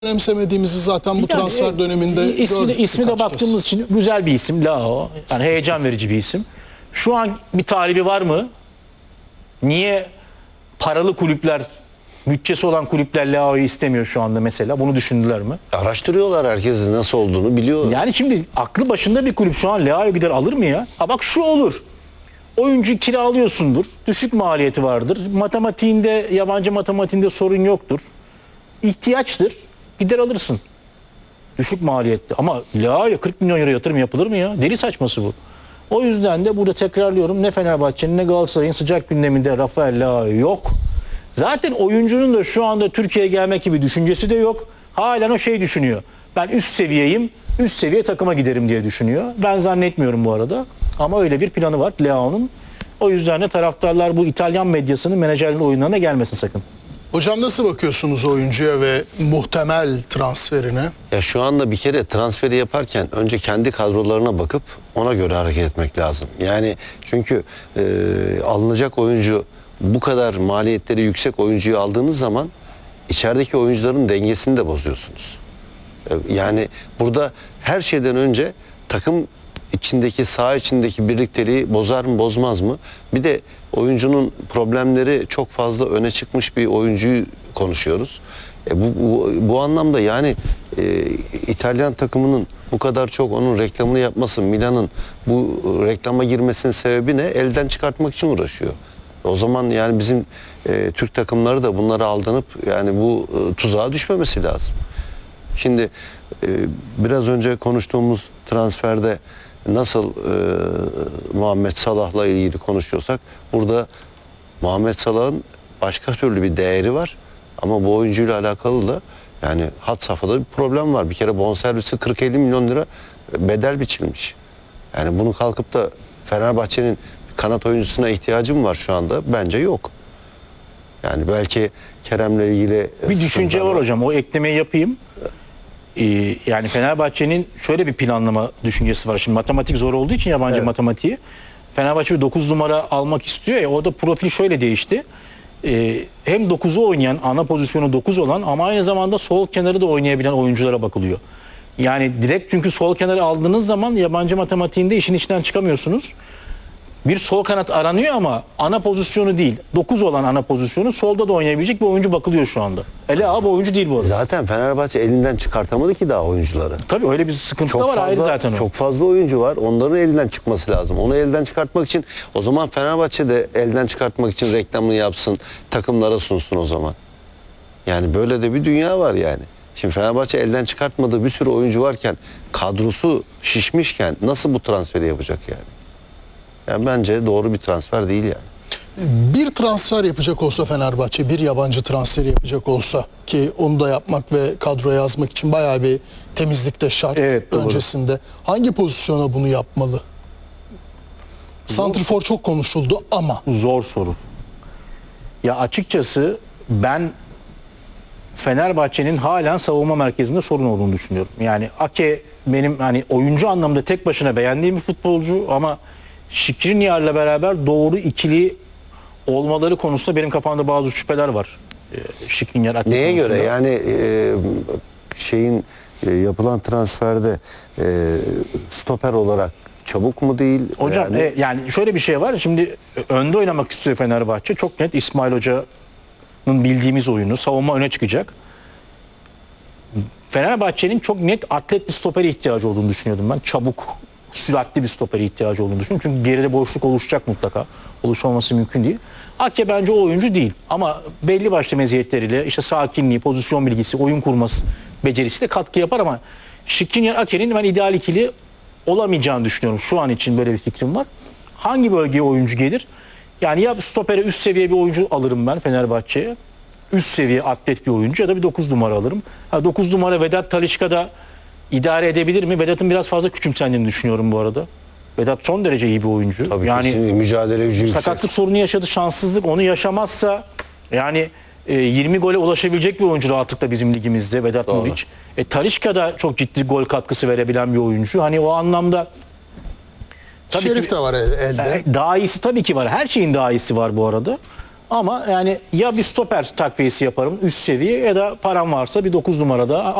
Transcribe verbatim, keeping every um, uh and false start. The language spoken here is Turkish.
önemsemediğimizi zaten bu transfer yani, döneminde ismi de, gördük. ismi de baktığımız kez. için güzel bir isim Leao. Yani heyecan verici bir isim. Şu an bir talibi var mı? Niye paralı kulüpler, bütçesi olan kulüpler Leao'yu istemiyor şu anda mesela? Bunu düşündüler mi? Araştırıyorlar, herkes nasıl olduğunu biliyor. Yani şimdi aklı başında bir kulüp şu an Leao'yu gider alır mı ya? Ha bak şu olur. Oyuncu kiralıyorsundur. Düşük maliyeti vardır. Matematiğinde, yabancı matematiğinde sorun yoktur. İhtiyaçtır. Gider alırsın. Düşük maliyetli. Ama Leao'ya kırk milyon euro yatırım yapılır mı ya? Deli saçması bu. O yüzden de burada tekrarlıyorum. Ne Fenerbahçe'nin ne Galatasaray'ın sıcak gündeminde Rafael Leao yok. Zaten oyuncunun da şu anda Türkiye'ye gelmek gibi düşüncesi de yok. Halen o şey düşünüyor. Ben üst seviyeyim, üst seviye takıma giderim diye düşünüyor. Ben zannetmiyorum bu arada. Ama öyle bir planı var Leao'nun. O yüzden de taraftarlar bu İtalyan medyasının menajerlerin oyunlarına gelmesin sakın. Hocam nasıl bakıyorsunuz oyuncuya ve muhtemel transferine? Ya şu anda bir kere transferi yaparken önce kendi kadrolarına bakıp ona göre hareket etmek lazım. Yani çünkü e, alınacak oyuncu bu kadar maliyetleri yüksek oyuncuyu aldığınız zaman içerideki oyuncuların dengesini de bozuyorsunuz. E, yani burada her şeyden önce takım içindeki, saha içindeki birlikteliği bozar mı bozmaz mı? Bir de oyuncunun problemleri çok fazla öne çıkmış bir oyuncuyu konuşuyoruz. E bu, bu, bu anlamda yani e, İtalyan takımının bu kadar çok onun reklamını yapması, Milan'ın bu reklama girmesinin sebebi ne? Elden çıkartmak için uğraşıyor. O zaman yani bizim e, Türk takımları da bunlara aldanıp yani bu e, tuzağa düşmemesi lazım. Şimdi e, biraz önce konuştuğumuz transferde nasıl e, Muhammed Salah'la ilgili konuşuyorsak burada Muhammed Salah'ın başka türlü bir değeri var ama bu oyuncuyla alakalı da yani had safhada bir problem var. Bir kere bonservisi kırk elli milyon lira bedel biçilmiş. Yani bunu kalkıp da Fenerbahçe'nin kanat oyuncusuna ihtiyacım var şu anda. Bence yok. Yani belki Kerem'le ilgili bir düşünce var hocam. O eklemeyi yapayım. Ee, yani Fenerbahçe'nin şöyle bir planlama düşüncesi var. Şimdi matematik zor olduğu için yabancı evet. matematiği. Fenerbahçe bir dokuz numara almak istiyor ya. Orada profil şöyle değişti. Ee, hem dokuzu oynayan, ana pozisyonu dokuz olan ama aynı zamanda sol kenarı da oynayabilen oyunculara bakılıyor. Yani direkt çünkü sol kenarı aldığınız zaman yabancı matematiğinde işin içinden çıkamıyorsunuz. Bir sol kanat aranıyor ama ana pozisyonu değil. dokuz olan ana pozisyonu solda da oynayabilecek bir oyuncu bakılıyor şu anda. Ele abi oyuncu değil bu arada. Zaten Fenerbahçe elinden çıkartamadı ki daha oyuncuları. Tabii öyle bir sıkıntı çok da var fazla, ayrı zaten o. Çok fazla oyuncu var. Onların elinden çıkması lazım. Onu elden çıkartmak için o zaman Fenerbahçe de elden çıkartmak için reklamını yapsın. Takımlara sunsun o zaman. Yani böyle de bir dünya var yani. Şimdi Fenerbahçe elden çıkartmadığı bir sürü oyuncu varken kadrosu şişmişken nasıl bu transferi yapacak yani? Yani bence doğru bir transfer değil yani. Bir transfer yapacak olsa Fenerbahçe, bir yabancı transferi yapacak olsa ki onu da yapmak ve kadroya yazmak için bayağı bir temizlik de şart evet, öncesinde. Hangi pozisyona bunu yapmalı? Santrfor çok konuşuldu ama. Zor soru. Ya açıkçası ben Fenerbahçe'nin halen savunma merkezinde sorun olduğunu düşünüyorum. Yani Ake benim hani oyuncu anlamda tek başına beğendiğim bir futbolcu ama Skriniar'la beraber doğru ikili olmaları konusunda benim kafamda bazı şüpheler var. Skriniar Ake Neye konusunda. göre yani e, şeyin e, yapılan transferde e, stoper olarak çabuk mu değil? Hocam yani... E, yani şöyle bir şey var. Şimdi önde oynamak istiyor Fenerbahçe. Çok net İsmail Hoca'nın bildiğimiz oyunu. Savunma öne çıkacak. Fenerbahçe'nin çok net atletli stopere ihtiyacı olduğunu düşünüyordum ben. Çabuk, süratli bir stopere ihtiyacı olduğunu düşünüyorum. Çünkü geride boşluk oluşacak mutlaka. Oluşmaması mümkün değil. Ake bence o oyuncu değil. Ama belli başlı meziyetleriyle işte sakinliği, pozisyon bilgisi, oyun kurması becerisi de katkı yapar ama Skriniar Ake'nin ben ideal ikili olamayacağını düşünüyorum. Şu an için böyle bir fikrim var. Hangi bölgeye oyuncu gelir? Yani ya stopere üst seviye bir oyuncu alırım ben Fenerbahçe'ye. Üst seviye atlet bir oyuncu ya da bir dokuz numara alırım. Ha, dokuz numara Vedat Talisca'da idare edebilir mi? Vedat'ın biraz fazla küçümsendiğini düşünüyorum bu arada. Vedat son derece iyi bir oyuncu. Tabii yani mücadeleci. sakatlık sorunu yaşadı, şanssızlık. Onu yaşamazsa yani e, yirmi gole ulaşabilecek bir oyuncu rahatlıkla bizim ligimizde Vedat Muriç. E, Talisca da çok ciddi gol katkısı verebilen bir oyuncu. Hani o anlamda Şerif ki, de var elde. E, daha iyisi tabii ki var. Her şeyin daha iyisi var bu arada. Ama yani ya bir stoper takviyesi yaparım üst seviye ya da param varsa bir dokuz numarada